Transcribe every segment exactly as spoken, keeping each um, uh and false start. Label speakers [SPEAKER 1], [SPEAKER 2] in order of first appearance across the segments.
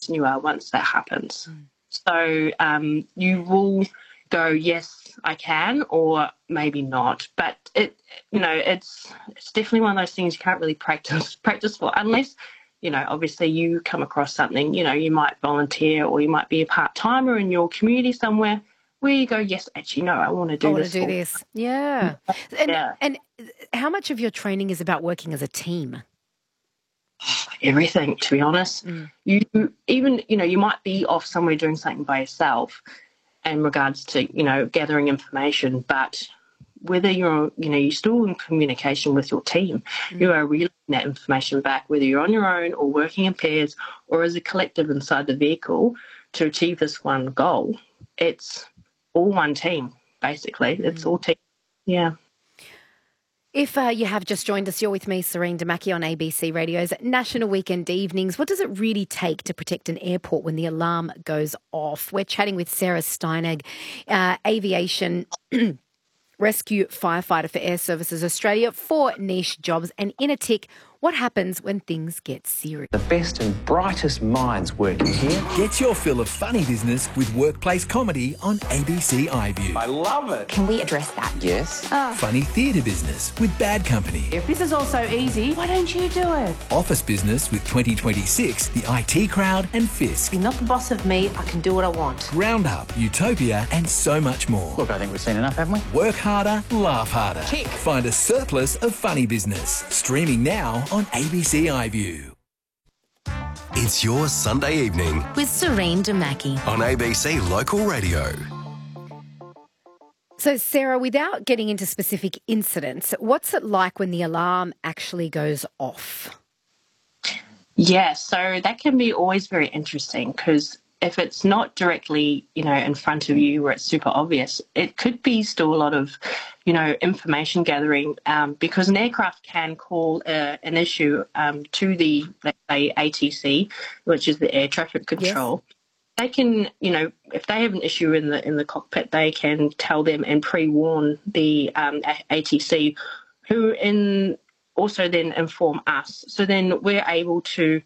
[SPEAKER 1] than you are once that happens. Mm. So um, you will go, yes, I can, or maybe not. But it, you know, it's it's definitely one of those things you can't really practice practice for unless, you know, obviously you come across something. You know, you might volunteer or you might be a part timer in your community somewhere where you go, yes, actually, no, I want to do
[SPEAKER 2] I want
[SPEAKER 1] this.
[SPEAKER 2] to do
[SPEAKER 1] for
[SPEAKER 2] this. Yeah. And,
[SPEAKER 1] yeah.
[SPEAKER 2] and how much of your training is about working as a team?
[SPEAKER 1] Everything, to be honest.
[SPEAKER 2] Mm.
[SPEAKER 1] You even, you know, you might be off somewhere doing something by yourself in regards to, you know, gathering information, but whether you're, you know, you're still in communication with your team, mm. you are relaying that information back, whether you're on your own or working in pairs or as a collective inside the vehicle to achieve this one goal. It's all one team, basically. Mm. It's all team. Yeah.
[SPEAKER 2] If uh, you have just joined us, you're with me, Serene Damaki, on A B C Radio's National Weekend Evenings. What does it really take to protect an airport when the alarm goes off? We're chatting with Sarah Steinegg, uh, aviation rescue firefighter for Air Services Australia, for Niche Jobs. And in a tick, what happens when things get serious?
[SPEAKER 3] The best and brightest minds working here.
[SPEAKER 4] Get your fill of funny business with workplace comedy on A B C iView.
[SPEAKER 3] I love it.
[SPEAKER 5] Can we address that?
[SPEAKER 3] Yes.
[SPEAKER 5] Oh.
[SPEAKER 4] Funny theatre business with Bad Company.
[SPEAKER 6] If this is all so easy, why don't you do it?
[SPEAKER 4] Office business with twenty twenty-six, the I T Crowd and Fisk.
[SPEAKER 6] You're not the boss of me, I can do what I want.
[SPEAKER 4] Roundup, Utopia and so much more.
[SPEAKER 3] Look, I think we've seen enough, haven't we?
[SPEAKER 4] Work harder, laugh harder.
[SPEAKER 3] Tick.
[SPEAKER 4] Find a surplus of funny business. Streaming now on A B C iView.
[SPEAKER 7] It's your Sunday evening
[SPEAKER 8] with Serene Damaki
[SPEAKER 7] on A B C Local Radio.
[SPEAKER 2] So, Sarah, without getting into specific incidents, what's it like when the alarm actually goes off?
[SPEAKER 1] Yeah, so that can be always very interesting because if it's not directly, you know, in front of you where it's super obvious, it could be still a lot of, you know, information gathering um, because an aircraft can call uh, an issue um, to the, let's say, A T C, which is the air traffic control. Yes. They can, you know, if they have an issue in the in the cockpit, they can tell them and pre-warn the um, A T C, who in also then inform us. So then we're able to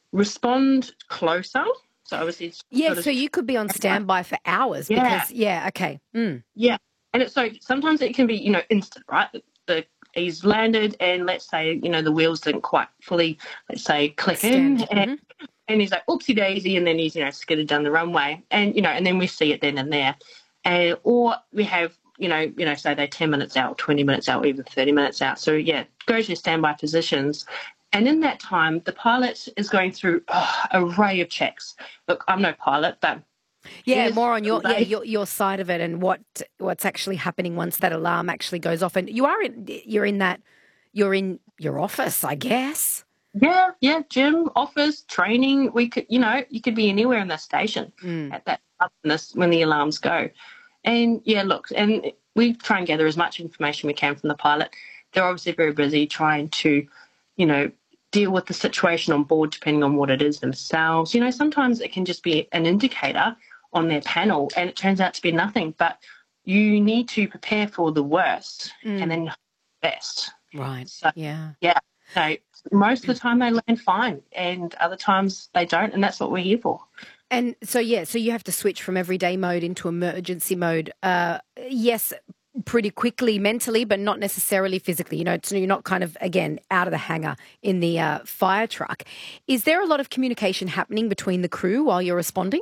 [SPEAKER 1] respond closer. So obviously, it's
[SPEAKER 2] yeah.
[SPEAKER 1] sort of,
[SPEAKER 2] so you could be on standby for hours.
[SPEAKER 1] Yeah.
[SPEAKER 2] Because, yeah. Okay. Mm.
[SPEAKER 1] Yeah, and it's so sometimes it can be, you know, instant, right? The, the he's landed, and let's say, you know, the wheels didn't quite fully, let's say, click
[SPEAKER 2] Stand.
[SPEAKER 1] in, and, mm-hmm. and he's like, oopsie daisy, and then he's, you know, skidded down the runway, and you know, and then we see it then and there, and or we have, you know, you know, say they're ten minutes out, twenty minutes out, or even thirty minutes out. So yeah, go to your standby positions. And in that time, the pilot is going through oh, an array of checks. Look, I'm no pilot, but
[SPEAKER 2] yeah, more on your yeah your your side of it and what what's actually happening once that alarm actually goes off. And you are in you're in that you're in your office, I guess.
[SPEAKER 1] Yeah, yeah, gym, office, training. We could, you know, you could be anywhere in the station mm. at that when the alarms go. And yeah, look, and we try and gather as much information we can from the pilot. They're obviously very busy trying to, you know, deal with the situation on board depending on what it is themselves. You know, sometimes it can just be an indicator on their panel and it turns out to be nothing, but you need to prepare for the worst mm. and then the best.
[SPEAKER 2] Right,
[SPEAKER 1] so,
[SPEAKER 2] yeah.
[SPEAKER 1] Yeah, so most of the time they land fine and other times they don't, and that's what we're here for.
[SPEAKER 2] And so, yeah, so you have to switch from everyday mode into emergency mode. Uh, yes, pretty quickly mentally, but not necessarily physically. You know, it's, you're not kind of, again, out of the hangar in the uh, fire truck. Is there a lot of communication happening between the crew while you're responding?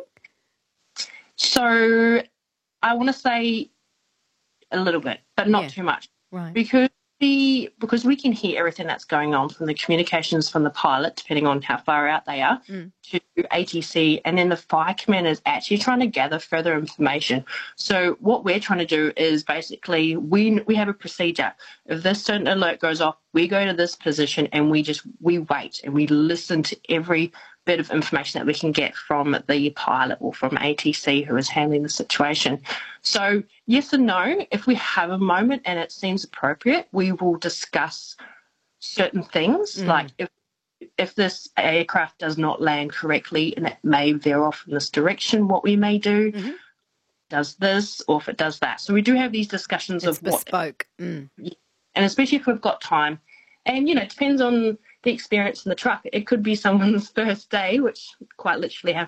[SPEAKER 1] So I want to say a little bit, but not
[SPEAKER 2] yeah.
[SPEAKER 1] too much.
[SPEAKER 2] Right.
[SPEAKER 1] Because we, because we can hear everything that's going on from the communications from the pilot, depending on how far out they are, mm. to A T C, and then the fire commander is actually trying to gather further information. So what we're trying to do is basically we we have a procedure. If this certain alert goes off, we go to this position and we just we wait and we listen to every bit of information that we can get from the pilot or from A T C who is handling the situation. So yes and no, if we have a moment and it seems appropriate, we will discuss certain things mm. like if if this aircraft does not land correctly and it may veer off in this direction, what we may do, mm-hmm. does this or if it does that. So we do have these discussions
[SPEAKER 2] it's
[SPEAKER 1] of
[SPEAKER 2] bespoke.
[SPEAKER 1] what,
[SPEAKER 2] mm.
[SPEAKER 1] and especially if we've got time. And, you know, it depends on the experience in the truck. It could be someone's first day, which quite literally ha-